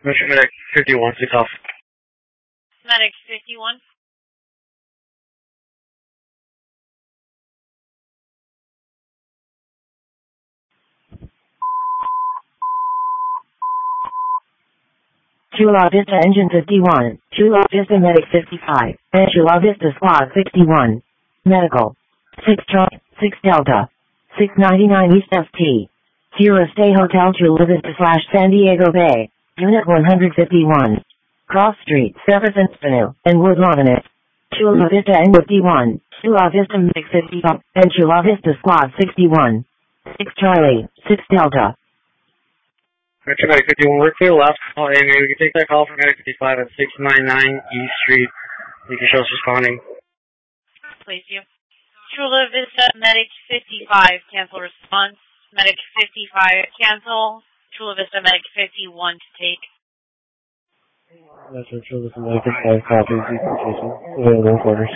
Metro Medic 51, 6 Alpha. Medic 51. Chula Vista Engine 51, Chula Vista Medic 55, and Chula Vista Squad 61. Medical. 6 Charlie, 6 Delta. 699 East FT. Sierra Stay Hotel Chula Vista / San Diego Bay. Unit 151. Cross Street, Jefferson Avenue, and Woodlawn Avenue. Chula Vista N 51, Chula Vista Medic 55, and Chula Vista Squad 61. 6 Charlie, 6 Delta. Metro Medic 51, we're clear left. Call AMA. We can take that call from Medic 55 at 699 East Street. You can show us responding. Please you. Chula Vista Medic 55, cancel response. Medic 55, cancel. Chula Vista Medic 51 to take. That's what Chula Vista Medic 55 copies. Jason. Available quarters.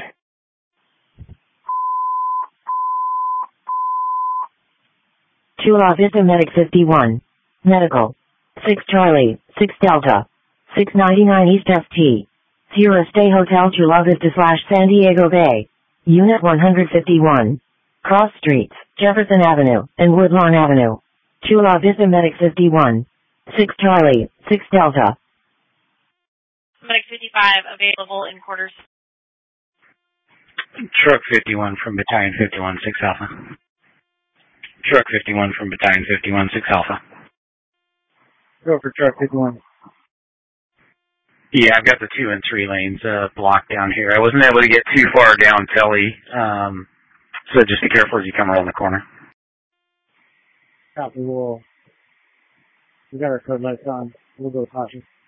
Chula Vista Medic 51. Medical. 6 Charlie, 6 Delta. 699 East FT. Sierra Stay Hotel Chula Vista / San Diego Bay. Unit 151. Cross Streets, Jefferson Avenue, and Woodlawn Avenue. Chula Vista Medic 51. 6 Charlie, 6 Delta. Medic 55, available in quarters. Truck 51 from Battalion 51, 6 Alpha. Truck 51 from Battalion 51, 6 Alpha. Go for truck 51. Yeah, I've got the 2 and 3 lanes blocked down here. I wasn't able to get too far down Telly, so just be careful as you come around the corner. Copy, we got our code lights on. We'll go cautious.